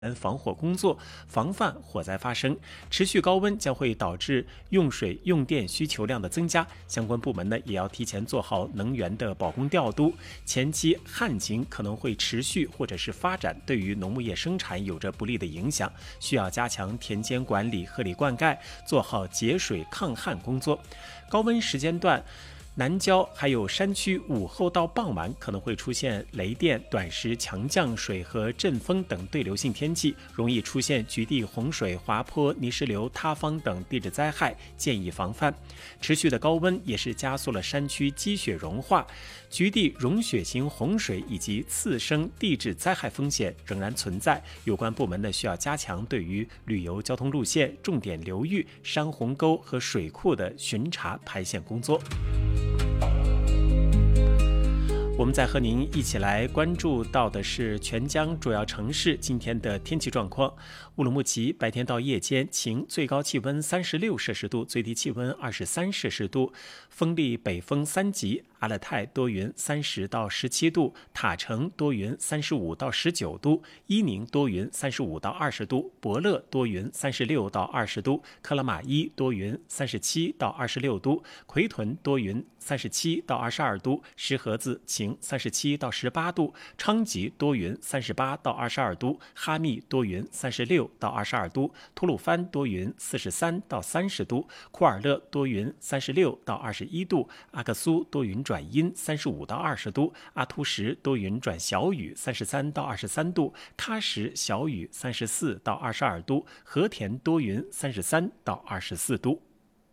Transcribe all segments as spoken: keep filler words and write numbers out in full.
防火工作，防范火灾发生。持续高温将会导致用水用电需求量的增加，相关部门呢也要提前做好能源的保供调度。前期旱情可能会持续或者是发展，对于农牧业生产有着不利的影响，需要加强田间管理、合理灌溉，做好节水抗旱工作。高温时间段，南郊还有山区午后到傍晚可能会出现雷电、短时强降水和阵风等对流性天气，容易出现局地洪水、滑坡、泥石流、塌方等地质灾害，建议防范。持续的高温也是加速了山区积雪融化，局地融雪型洪水以及次生地质灾害风险仍然存在。有关部门呢需要加强对于旅游交通路线、重点流域、山洪沟和水库的巡查排线工作。我们再和您一起来关注到的是全江主要城市今天的天气状况。乌鲁木齐白天到夜间晴，最高气温三十六摄氏度，最低气温二十三摄氏度，风力北风三级。阿勒泰多云三十到十七度，塔城多云三十五到十九度，伊宁多云三十五到二十度，博乐多云三十六到二十度，克拉玛依多云三十七到二十六度，奎屯多云三十七到二十二度，石河子晴三十七到十八度，昌吉多云三十八到二十二度，哈密多云三十六到二十二度，吐鲁番多云四十三到三十度，库尔勒多云三十六到二十一度，阿克苏多云转阴三十五到二十度，阿图什多云转小雨三十三到二十三度，喀什小雨三十四到二十二度，和田多云三十三到二十四度。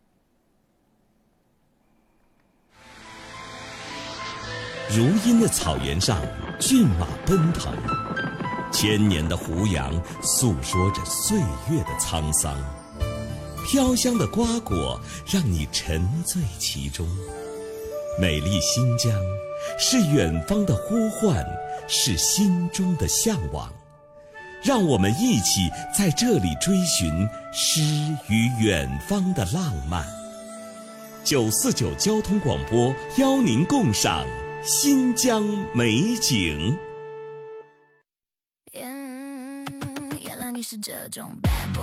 如茵的草原上，骏马奔腾，千年的胡杨诉说着岁月的沧桑，飘香的瓜果让你沉醉其中。美丽新疆，是远方的呼唤，是心中的向往。让我们一起在这里追寻诗与远方的浪漫。九四九交通广播邀您共赏新疆美景。 原来你是这种 bad boy。